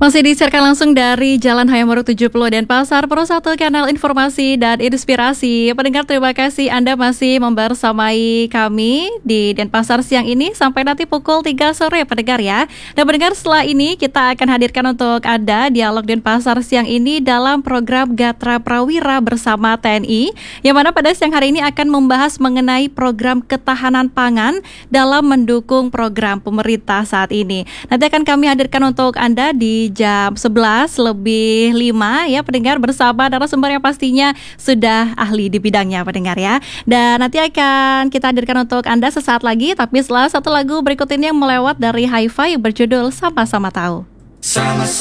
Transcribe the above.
Masih disiarkan langsung dari Jalan Hayamuruk 70 Denpasar, Pro 1 Kanal Informasi dan Inspirasi. Pendengar, terima kasih Anda masih membersamai kami di Denpasar siang ini sampai nanti pukul 3 sore pendengar ya. Dan pendengar, setelah ini kita akan hadirkan untuk Anda Dialog Denpasar siang ini dalam program Gatra Prawira bersama TNI, yang mana pada siang hari ini akan membahas mengenai program ketahanan pangan dalam mendukung program pemerintah saat ini. Nanti akan kami hadirkan untuk Anda di jam 11 lebih 5 ya pendengar, bersama narasumber yang pastinya sudah ahli di bidangnya pendengar ya. Dan nanti akan kita hadirkan untuk Anda sesaat lagi, tapi setelah satu lagu berikut ini yang melewat dari Hi-Fi berjudul Sama-Sama Tahu. Sama-sama